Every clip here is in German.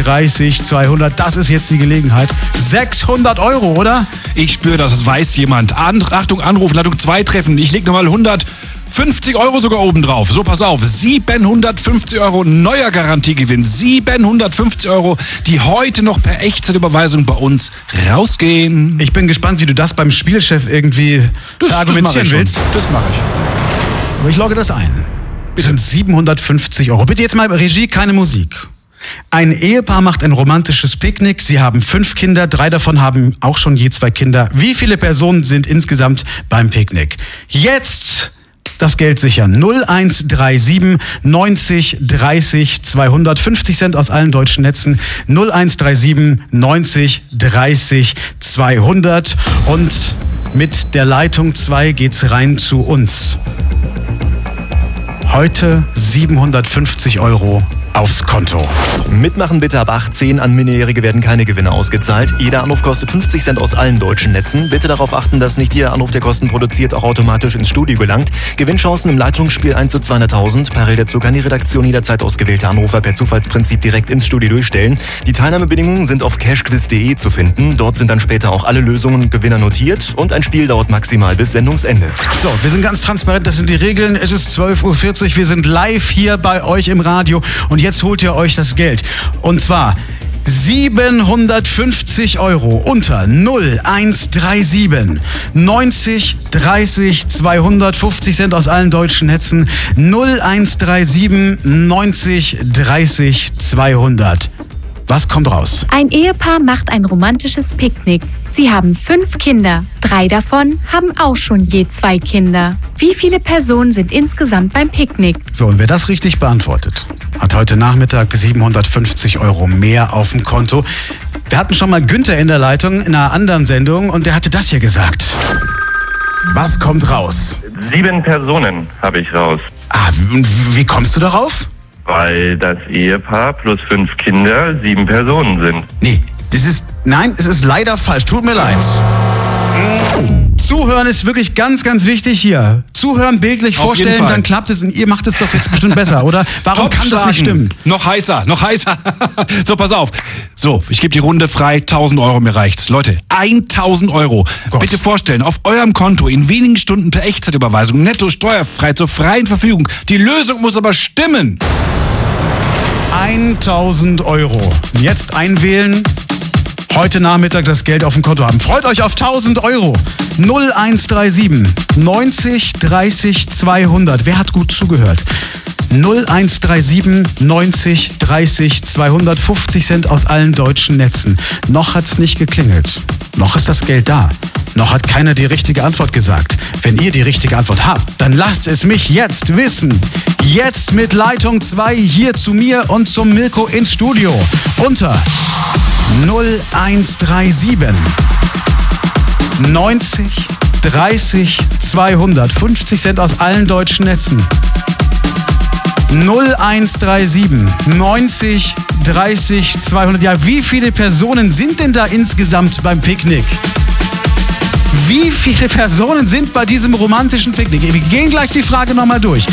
30 200. Das ist jetzt die Gelegenheit. 600 Euro, oder? Ich spüre das, das weiß jemand. Achtung, Anruf, Leitung 2 treffen. Ich leg nochmal 150 Euro sogar oben drauf. So, pass auf. 750 Euro neuer Garantiegewinn. 750 Euro, die heute noch per Echtzeitüberweisung bei uns rausgehen. Ich bin gespannt, wie du das beim Spielchef irgendwie argumentieren willst. Das mache ich. Aber ich logge das ein. Das sind 750 Euro. Bitte jetzt mal Regie, keine Musik. Ein Ehepaar macht ein romantisches Picknick. Sie haben 5 Kinder, 3 davon haben auch schon je 2 Kinder. Wie viele Personen sind insgesamt beim Picknick? Jetzt das Geld sichern. 0137 90 30 200. 50 Cent aus allen deutschen Netzen. 0137 90 30 200. Und mit der Leitung 2 geht's rein zu uns. Heute 750 Euro aufs Konto. Mitmachen bitte ab 18. An Minderjährige werden keine Gewinne ausgezahlt. Jeder Anruf kostet 50 Cent aus allen deutschen Netzen. Bitte darauf achten, dass nicht jeder Anruf, der Kosten produziert, auch automatisch ins Studio gelangt. Gewinnchancen im Leitungsspiel 1 zu 200.000. Parallel dazu kann die Redaktion jederzeit ausgewählte Anrufer per Zufallsprinzip direkt ins Studio durchstellen. Die Teilnahmebedingungen sind auf cashquiz.de zu finden. Dort sind dann später auch alle Lösungen und Gewinner notiert. Und ein Spiel dauert maximal bis Sendungsende. So, wir sind ganz transparent, das sind die Regeln. Es ist 12.40 Uhr, wir sind live hier bei euch im Radio. Und jetzt holt ihr euch das Geld. Und zwar 750 Euro unter 0137 90 30 200. 50 Cent aus allen deutschen Netzen. 0137 90 30 200. Was kommt raus? Ein Ehepaar macht ein romantisches Picknick. Sie haben 5 Kinder. 3 davon haben auch schon je 2 Kinder. Wie viele Personen sind insgesamt beim Picknick? So, und wer das richtig beantwortet, hat heute Nachmittag 750 Euro mehr auf dem Konto. Wir hatten schon mal Günther in der Leitung in einer anderen Sendung und der hatte das hier gesagt. Was kommt raus? 7 Personen habe ich raus. Ah, und wie kommst du darauf? Weil das Ehepaar plus 5 Kinder 7 Personen sind. Nee, es ist leider falsch. Tut mir leid. Zuhören ist wirklich ganz, ganz wichtig hier. Zuhören, bildlich vorstellen, dann klappt es. Und ihr macht es doch jetzt bestimmt besser, oder? Warum kann das nicht stimmen? Noch heißer. So, pass auf. So, ich gebe die Runde frei. 1.000 Euro, mir reicht's. Leute, 1.000 Euro. Gott. Bitte vorstellen, auf eurem Konto in wenigen Stunden per Echtzeitüberweisung, netto steuerfrei zur freien Verfügung. Die Lösung muss aber stimmen. 1.000 Euro. Jetzt einwählen. Heute Nachmittag das Geld auf dem Konto haben. Freut euch auf 1.000 Euro. 0137 90 30 200. Wer hat gut zugehört? 0137 90 30 200. 50 Cent aus allen deutschen Netzen. Noch hat's nicht geklingelt. Noch ist das Geld da. Noch hat keiner die richtige Antwort gesagt. Wenn ihr die richtige Antwort habt, dann lasst es mich jetzt wissen. Jetzt mit Leitung 2 hier zu mir und zum Mirko ins Studio. Unter 0137 90 30 200. 50 Cent aus allen deutschen Netzen. 0137 90 30 200. Ja, wie viele Personen sind denn da insgesamt beim Picknick? Wie viele Personen sind bei diesem romantischen Picknick? Wir gehen gleich die Frage nochmal durch.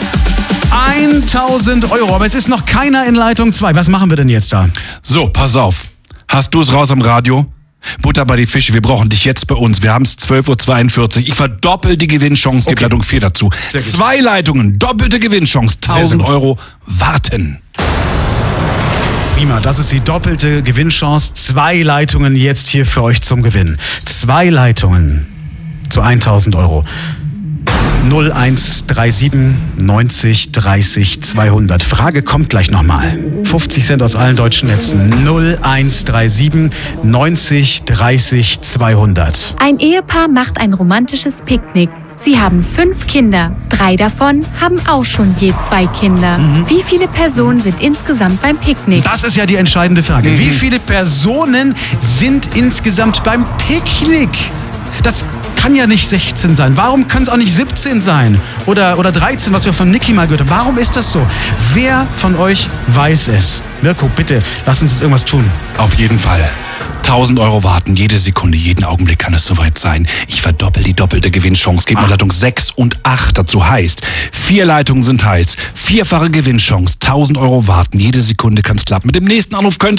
1.000 Euro, aber es ist noch keiner in Leitung 2. Was machen wir denn jetzt da? So, pass auf. Hast du es raus am Radio? Butter bei die Fische, wir brauchen dich jetzt bei uns. Wir haben es 12.42 Uhr. Ich verdoppel die Gewinnchance, gebe Leitung 4 dazu. 2 Leitungen, doppelte Gewinnchance, 1.000 Euro warten. Prima, das ist die doppelte Gewinnchance. 2 Leitungen jetzt hier für euch zum Gewinn. 2 Leitungen zu 1.000 Euro. 0137 90 30 200. Frage kommt gleich nochmal. 50 Cent aus allen deutschen Netzen. 0137 90 30 200. Ein Ehepaar macht ein romantisches Picknick. Sie haben 5 Kinder. 3 davon haben auch schon je 2 Kinder. Wie viele Personen sind insgesamt beim Picknick? Das ist ja die entscheidende Frage. Wie viele Personen sind insgesamt beim Picknick? Das kann ja nicht 16 sein. Warum können es auch nicht 17 sein? Oder 13, was wir von Niki mal gehört haben. Warum ist das so? Wer von euch weiß es? Mirko, bitte, lass uns jetzt irgendwas tun. Auf jeden Fall. 1.000 Euro warten, jede Sekunde, jeden Augenblick kann es soweit sein. Ich verdoppel die doppelte Gewinnchance. Gebe mal Leitung 6 und 8 dazu heißt. 4 Leitungen sind heiß. 4-fache Gewinnchance. 1.000 Euro warten, jede Sekunde kann es klappen. Mit dem nächsten Anruf könnte